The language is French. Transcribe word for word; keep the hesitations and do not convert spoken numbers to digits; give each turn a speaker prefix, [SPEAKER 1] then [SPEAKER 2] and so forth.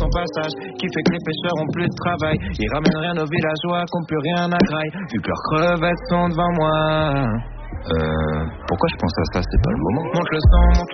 [SPEAKER 1] son passage, qui fait que les pêcheurs ont plus de travail. Ils ramènent rien aux villageois, qui ont plus rien à graille, vu que leurs crevettes sont devant moi.
[SPEAKER 2] Euh, pourquoi je pense à ça, c'est pas le moment.
[SPEAKER 1] Monte le son, monte